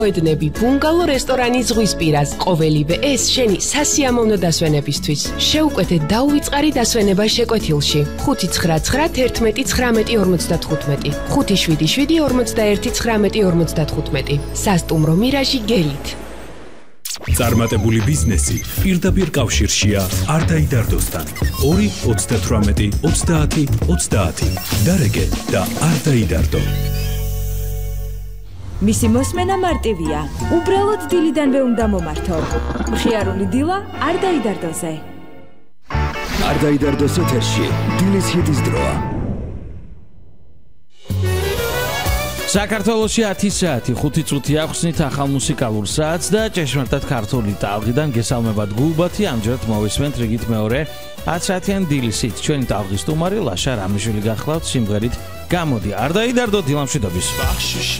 ედნები ბუნგალო რესტორანი ზღვის პირას. ყოველივე ეს შენი სასიამოვნო დასვენებისთვის. შეუკვეთე დაუვიწყარი დასვენება შეკვეთილში. 599111955 577411955 სასტუმრო მირაჟი გელით. წარმატებული ბიზნესი პირდაპირ კავშირშია არდაიდარდოსთან 2-38-30-30 დარეგე და არდაიდარდო. მისი მოსმენა მარტივია. უბრალოდ დილიდანვე უნდა მომართო. მხიარული დილა არ დაიდარდოზე. არ დაიდარდოს ეთერში დილის ჰიტის დროა. საქართველოში 10 საათი 5 წუთი ახსნით ახალ მუსიკალურ საათს და ჭეშმარიტად ქართული ტალღიდან გესალმებათ გულბათი. ამჯერად მოვისმენთ რიგით მეორე 10 საათიან დილის ჰიტ. ჩვენი ტალღის სტუმარი ლაშა რამიშვილი გახლავთ სიმღერით გამოდი არ დაიდარდოთ დილამშვიდობის.